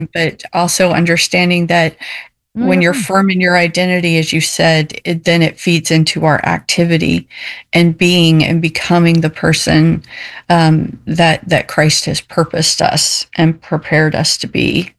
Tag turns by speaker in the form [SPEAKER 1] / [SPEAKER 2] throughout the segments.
[SPEAKER 1] but also understanding that when you're firm in your identity, as you said, then it feeds into our activity and being and becoming the person that Christ has purposed us and prepared us to be.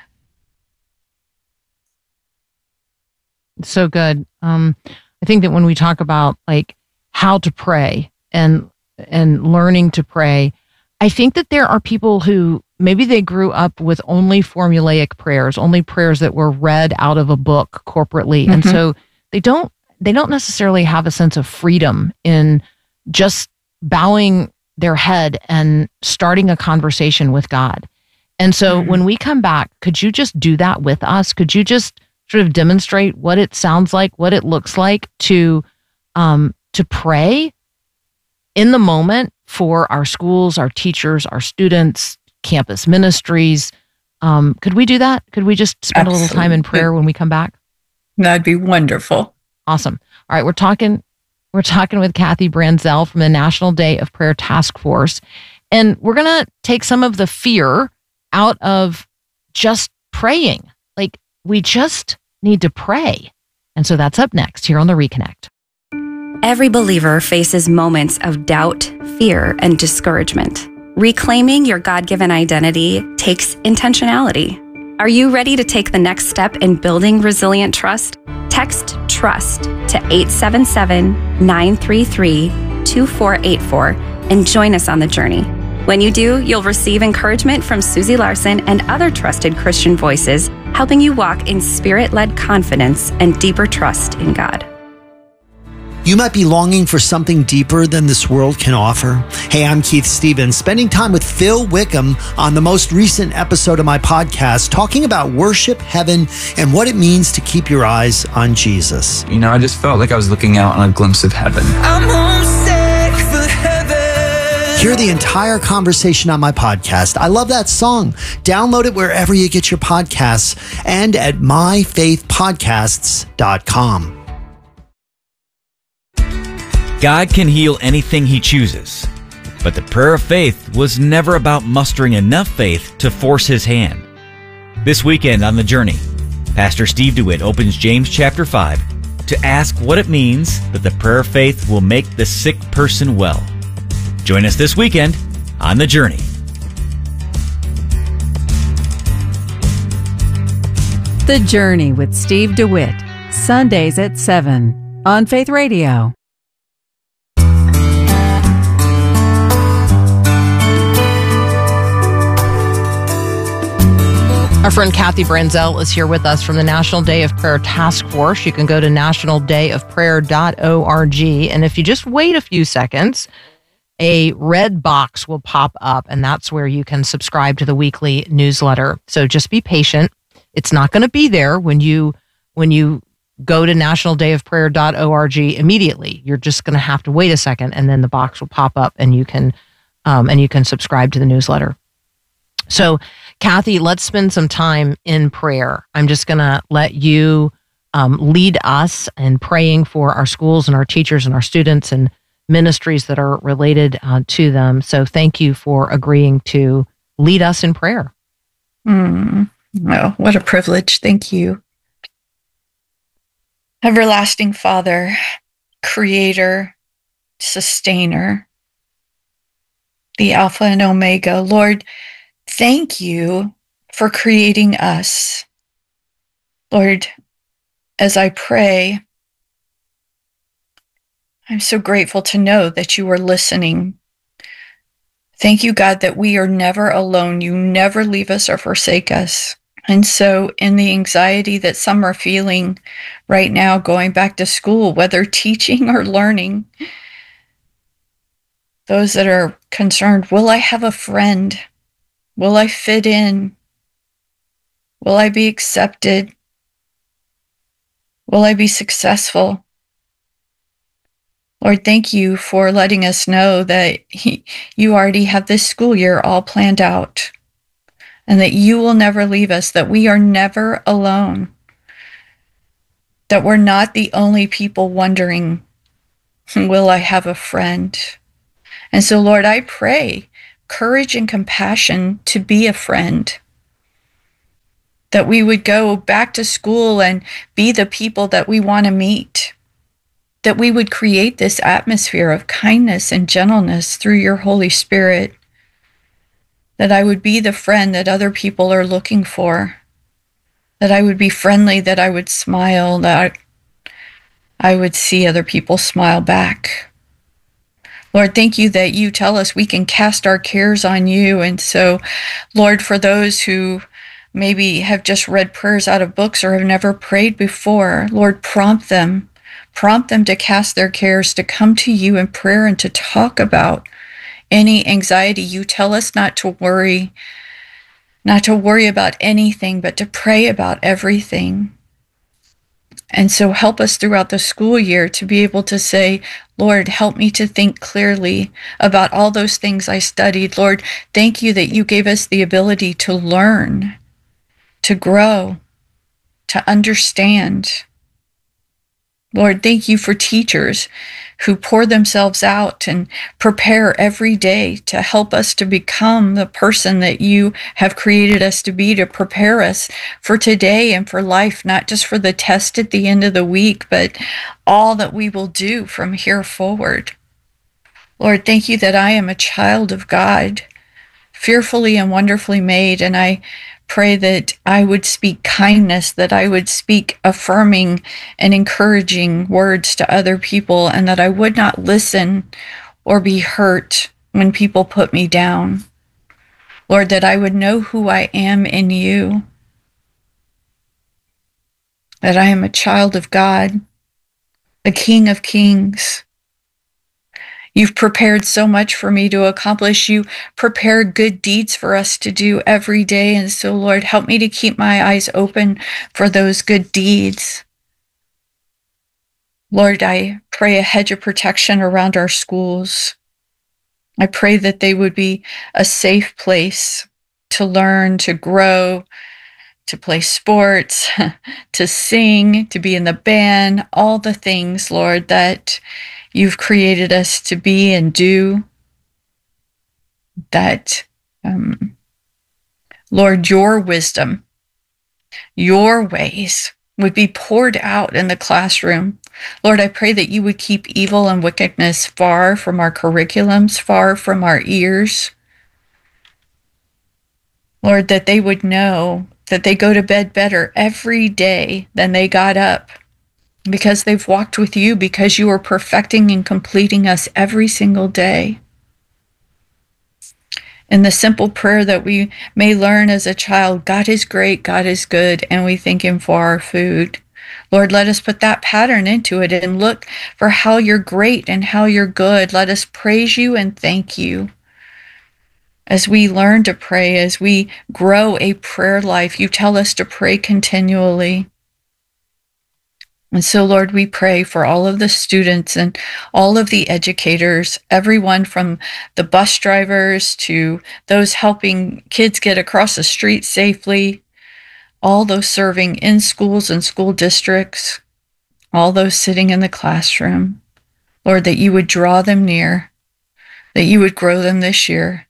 [SPEAKER 2] So good. I think that when we talk about like how to pray and learning to pray, I think that there are people who maybe they grew up with only formulaic prayers, only prayers that were read out of a book corporately. And so they don't necessarily have a sense of freedom in just bowing their head and starting a conversation with God. And so when we come back, could you just do that with us? Could you just sort of demonstrate what it sounds like, what it looks like to pray in the moment for our schools, our teachers, our students, campus ministries? Could we do that? Could we just spend a little time in prayer when we come back?
[SPEAKER 1] That'd be wonderful.
[SPEAKER 2] Awesome. All right, we're talking with Kathy Branzell from the National Day of Prayer Task Force, and we're gonna take some of the fear out of just praying. Like, we just need to pray. And so that's up next here on The Reconnect.
[SPEAKER 3] Every believer faces moments of doubt, fear, and discouragement. Reclaiming your God-given identity takes intentionality. Are you ready to take the next step in building resilient trust? Text TRUST to 877-933-2484 and join us on the journey. When you do, you'll receive encouragement from Susie Larson and other trusted Christian voices, helping you walk in spirit-led confidence and deeper trust in God.
[SPEAKER 4] You might be longing for something deeper than this world can offer. Hey, I'm Keith Stevens, spending time with Phil Wickham on the most recent episode of my podcast, talking about worship, heaven, and what it means to keep your eyes on Jesus.
[SPEAKER 5] You know, I just felt like I was looking out on a glimpse of heaven. I'm homesick for heaven.
[SPEAKER 4] Hear the entire conversation on my podcast. I love that song. Download it wherever you get your podcasts and at myfaithpodcasts.com.
[SPEAKER 6] God can heal anything He chooses, but the prayer of faith was never about mustering enough faith to force His hand. This weekend on The Journey, Pastor Steve DeWitt opens James chapter 5 to ask what it means that the prayer of faith will make the sick person well. Join us this weekend on The Journey.
[SPEAKER 7] The Journey with Steve DeWitt, Sundays at 7 on Faith Radio.
[SPEAKER 2] Our friend Kathy Branzell is here with us from the National Day of Prayer Task Force. You can go to nationaldayofprayer.org. And if you just wait a few seconds, a red box will pop up, and that's where you can subscribe to the weekly newsletter. So just be patient. It's not going to be there when you go to nationaldayofprayer.org immediately. You're just going to have to wait a second, and then the box will pop up, and you can subscribe to the newsletter. So, Kathy, let's spend some time in prayer. I'm just going to let you lead us in praying for our schools and our teachers and our students and ministries that are related to them. So thank you for agreeing to lead us in prayer.
[SPEAKER 1] Oh, what a privilege. Thank you. Everlasting Father, Creator, Sustainer, the Alpha and Omega, Lord, thank you for creating us. Lord, as I pray, I'm so grateful to know that you are listening. Thank you, God, that we are never alone. You never leave us or forsake us. And so in the anxiety that some are feeling right now, going back to school, whether teaching or learning, those that are concerned, will I have a friend? Will I fit in? Will I be accepted? Will I be successful? Lord, thank you for letting us know that you already have this school year all planned out, and that you will never leave us, that we are never alone, that we're not the only people wondering, will I have a friend? And so, Lord, I pray courage and compassion to be a friend, that we would go back to school and be the people that we want to meet, that we would create this atmosphere of kindness and gentleness through your Holy Spirit, that I would be the friend that other people are looking for, that I would be friendly, that I would smile, that I would see other people smile back. Lord, thank you that you tell us we can cast our cares on you. And so, Lord, for those who maybe have just read prayers out of books or have never prayed before, Lord, prompt them to cast their cares, to come to you in prayer and to talk about any anxiety. You tell us not to worry about anything, but to pray about everything. And so help us throughout the school year to be able to say, Lord, help me to think clearly about all those things I studied. Lord, thank you that you gave us the ability to learn, to grow, to understand. Lord, thank you for teachers who pour themselves out and prepare every day to help us to become the person that you have created us to be, to prepare us for today and for life, not just for the test at the end of the week, but all that we will do from here forward. Lord, thank you that I am a child of God, fearfully and wonderfully made, and I pray that I would speak kindness, that I would speak affirming and encouraging words to other people, and that I would not listen or be hurt when people put me down. Lord, that I would know who I am in you, that I am a child of God, the King of Kings. You've prepared so much for me to accomplish. You prepare good deeds for us to do every day. And so, Lord, help me to keep my eyes open for those good deeds. Lord, I pray a hedge of protection around our schools. I pray that they would be a safe place to learn, to grow, to play sports, to sing, to be in the band, all the things, Lord, that you've created us to be and do, that, Lord, your wisdom, your ways would be poured out in the classroom. Lord, I pray that you would keep evil and wickedness far from our curriculums, far from our ears. Lord, that they would know that they go to bed better every day than they got up, because they've walked with you, because you are perfecting and completing us every single day. In the simple prayer that we may learn as a child, God is great, God is good, and we thank him for our food. Lord, let us put that pattern into it and look for how you're great and how you're good. Let us praise you and thank you. As we learn to pray, as we grow a prayer life, you tell us to pray continually. And so, Lord, we pray for all of the students and all of the educators, everyone from the bus drivers to those helping kids get across the street safely, all those serving in schools and school districts, all those sitting in the classroom. Lord, that you would draw them near, that you would grow them this year.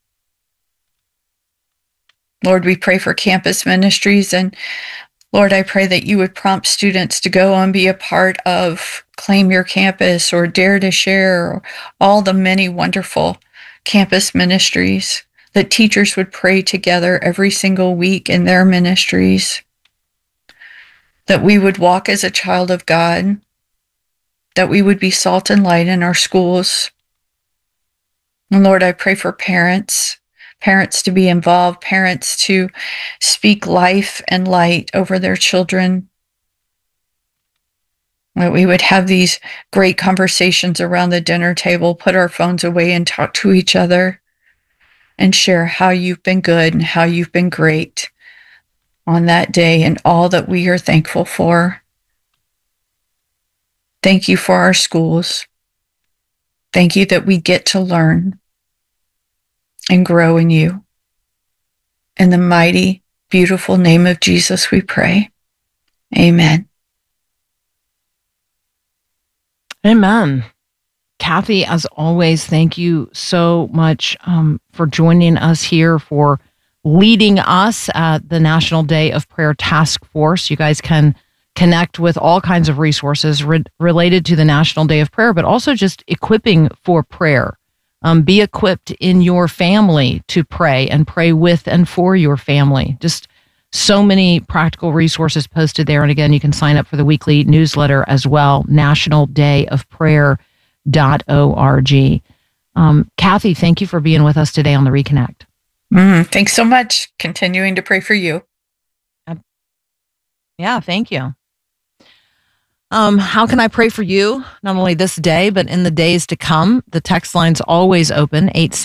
[SPEAKER 1] Lord, we pray for campus ministries, and Lord, I pray that you would prompt students to go and be a part of Claim Your Campus or Dare to Share, or all the many wonderful campus ministries, that teachers would pray together every single week in their ministries, that we would walk as a child of God, that we would be salt and light in our schools. And Lord, I pray for parents to be involved, parents to speak life and light over their children. That we would have these great conversations around the dinner table, put our phones away and talk to each other and share how you've been good and how you've been great on that day and all that we are thankful for. Thank you for our schools. Thank you that we get to learn and grow in you. In the mighty, beautiful name of Jesus, we pray. Amen.
[SPEAKER 2] Amen. Kathy, as always, thank you so much for joining us here, for leading us at the National Day of Prayer Task Force. You guys can connect with all kinds of resources related to the National Day of Prayer, but also just equipping for prayer. Be equipped in your family to pray and pray with and for your family. Just so many practical resources posted there. And again, you can sign up for the weekly newsletter as well, nationaldayofprayer.org. Kathy, thank you for being with us today on the Reconnect.
[SPEAKER 1] Thanks so much. Continuing to pray for you.
[SPEAKER 2] Yeah, thank you. How can I pray for you? Not only this day, but in the days to come. The text line's always open,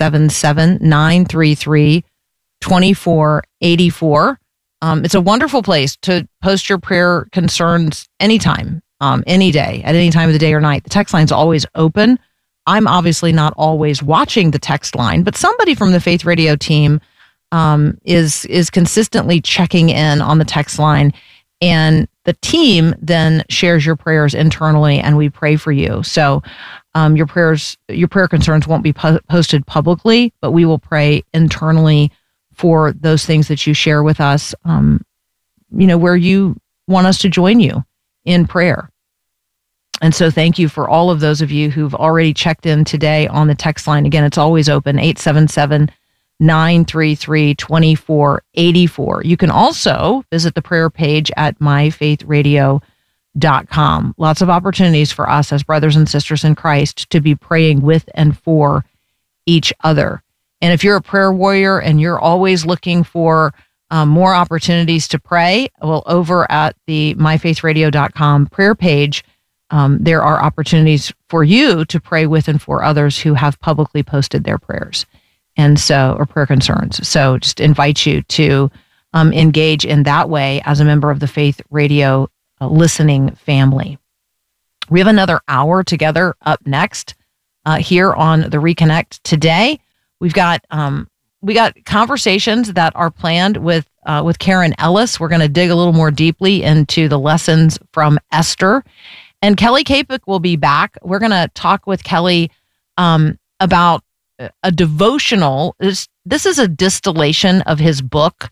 [SPEAKER 2] 877-933-2484. It's a wonderful place to post your prayer concerns anytime, any day, at any time of the day or night. The text line's always open. I'm obviously not always watching the text line, but somebody from the Faith Radio team is consistently checking in on the text line, and the team then shares your prayers internally, and we pray for you. So your prayer concerns won't be posted publicly, but we will pray internally for those things that you share with us, where you want us to join you in prayer. And so thank you for all of those of you who've already checked in today on the text line. Again, it's always open, 877-933-2484. You can also visit the prayer page at myfaithradio.com. Lots of opportunities for us as brothers and sisters in Christ to be praying with and for each other. And if you're a prayer warrior and you're always looking for more opportunities to pray, well, over at the myfaithradio.com prayer page, there are opportunities for you to pray with and for others who have publicly posted their prayers or prayer concerns. So just invite you to engage in that way as a member of the Faith Radio listening family. We have another hour together up next here on the Reconnect today. We got conversations that are planned with Karen Ellis. We're going to dig a little more deeply into the lessons from Esther. And Kelly Kapik will be back. We're going to talk with Kelly about a devotional. This is a distillation of his book,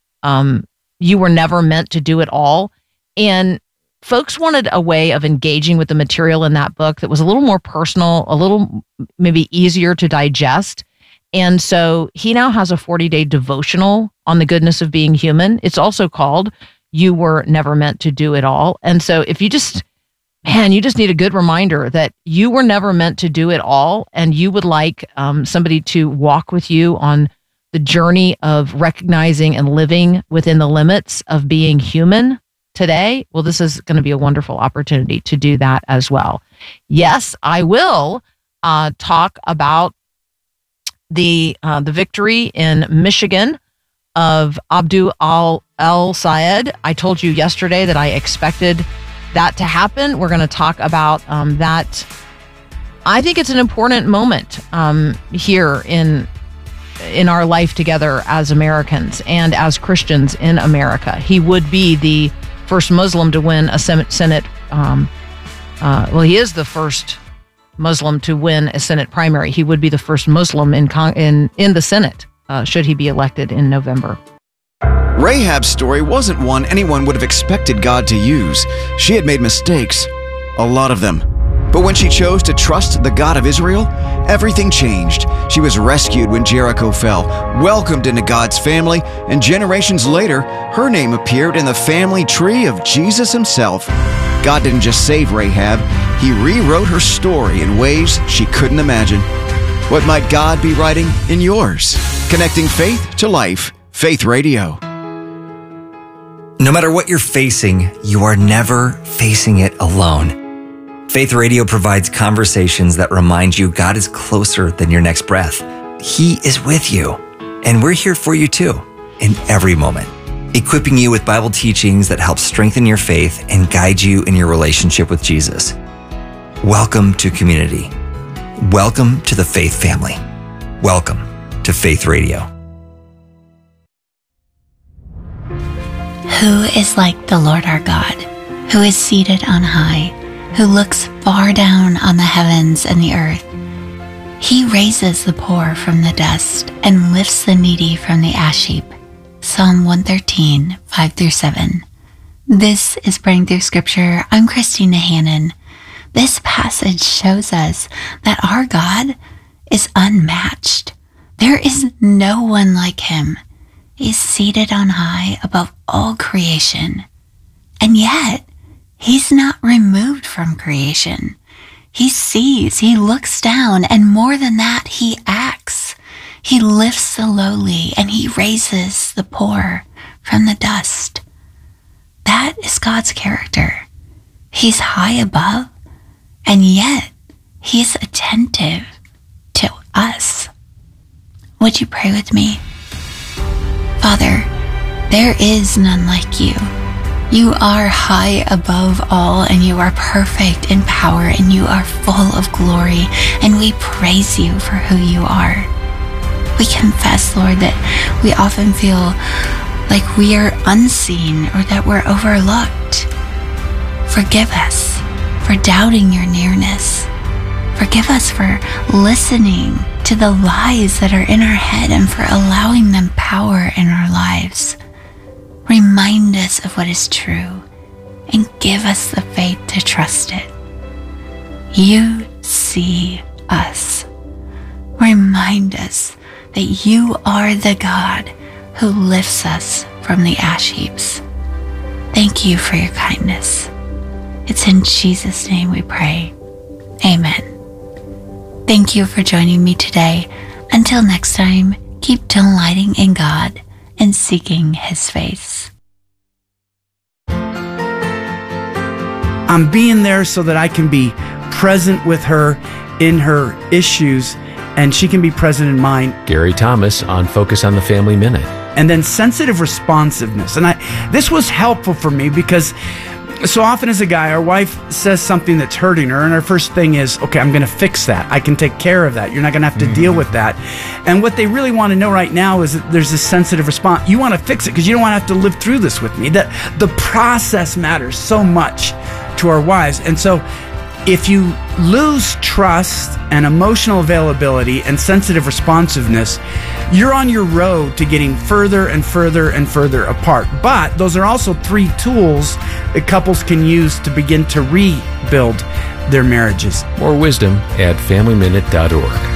[SPEAKER 2] You Were Never Meant to Do It All. And folks wanted a way of engaging with the material in that book that was a little more personal, a little maybe easier to digest. And so he now has a 40-day devotional on the goodness of being human. It's also called You Were Never Meant to Do It All. And so if you just need a good reminder that you were never meant to do it all, and you would like somebody to walk with you on the journey of recognizing and living within the limits of being human today, well, this is going to be a wonderful opportunity to do that as well. Yes, I will talk about the victory in Michigan of Abdu al-Sayed. I told you yesterday that I expected that to happen. We're going to talk about that. I think it's an important moment here in our life together as Americans and as Christians in America. He would be the first Muslim to win a Senate. He is the first Muslim to win a Senate primary. He would be the first Muslim in the Senate should he be elected in November.
[SPEAKER 8] Rahab's story wasn't one anyone would have expected God to use. She had made mistakes, a lot of them. But when she chose to trust the God of Israel, everything changed. She was rescued when Jericho fell, welcomed into God's family, and generations later, her name appeared in the family tree of Jesus himself. God didn't just save Rahab, he rewrote her story in ways she couldn't imagine. What might God be writing in yours? Connecting faith to life. Faith Radio.
[SPEAKER 9] No matter what you're facing, you are never facing it alone. Faith Radio provides conversations that remind you God is closer than your next breath. He is with you, and we're here for you too, in every moment, equipping you with Bible teachings that help strengthen your faith and guide you in your relationship with Jesus. Welcome to community. Welcome to the Faith family. Welcome to Faith Radio.
[SPEAKER 10] Who is like the Lord our God, who is seated on high, who looks far down on the heavens and the earth? He raises the poor from the dust and lifts the needy from the ash heap. Psalm 113, 5-7. This is Praying Through Scripture. I'm Christina Hannon. This passage shows us that our God is unmatched. There is no one like him. He's seated on high above all creation. And yet, he's not removed from creation. He sees, he looks down, and more than that, he acts. He lifts the lowly and he raises the poor from the dust. That is God's character. He's high above, and yet he's attentive to us. Would you pray with me? Father, there is none like you. You are high above all, and you are perfect in power, and you are full of glory, and we praise you for who you are. We confess, Lord, that we often feel like we are unseen or that we're overlooked. Forgive us for doubting your nearness. Forgive us for listening to the lies that are in our head and for allowing them power in our lives. Remind us of what is true and give us the faith to trust it. You see us. Remind us that you are the God who lifts us from the ash heaps. Thank you for your kindness. It's in Jesus' name we pray. Amen. Thank you for joining me today. Until next time, keep delighting in God and seeking his face.
[SPEAKER 11] I'm being there so that I can be present with her in her issues, and she can be present in mine.
[SPEAKER 12] Gary Thomas on Focus on the Family Minute.
[SPEAKER 11] And then sensitive responsiveness. And this was helpful for me because so often as a guy, our wife says something that's hurting her, and our first thing is, okay, I'm going to fix that. I can take care of that. You're not going to have to deal with that. And what they really want to know right now is that there's this sensitive response. You want to fix it because you don't want to have to live through this with me. That the process matters so much to our wives. And so if you lose trust and emotional availability and sensitive responsiveness, you're on your road to getting further and further and further apart. But those are also 3 tools that couples can use to begin to rebuild their marriages.
[SPEAKER 12] More wisdom at FamilyMinute.org.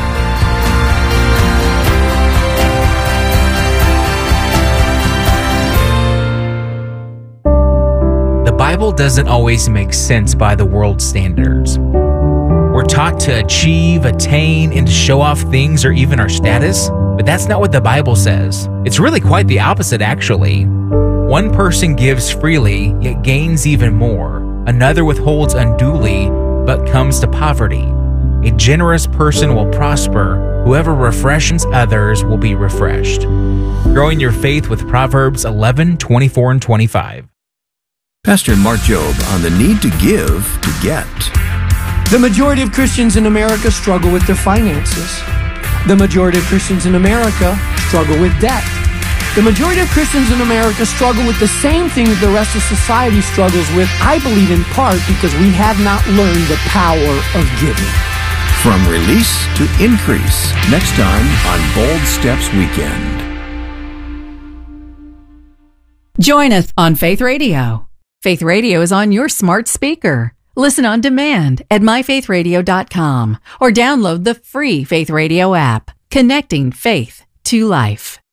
[SPEAKER 13] The Bible doesn't always make sense by the world's standards. We're taught to achieve, attain, and to show off things or even our status, but that's not what the Bible says. It's really quite the opposite, actually. One person gives freely, yet gains even more. Another withholds unduly, but comes to poverty. A generous person will prosper. Whoever refreshes others will be refreshed. Growing your faith with Proverbs 11, 24, and 25.
[SPEAKER 14] Pastor Mark Jobe on the need to give to get.
[SPEAKER 15] The majority of Christians in America struggle with their finances. The majority of Christians in America struggle with debt. The majority of Christians in America struggle with the same things the rest of society struggles with, I believe in part because we have not learned the power of giving.
[SPEAKER 14] From release to increase, next time on Bold Steps Weekend.
[SPEAKER 7] Join us on Faith Radio. Faith Radio is on your smart speaker. Listen on demand at myfaithradio.com or download the free Faith Radio app, connecting faith to life.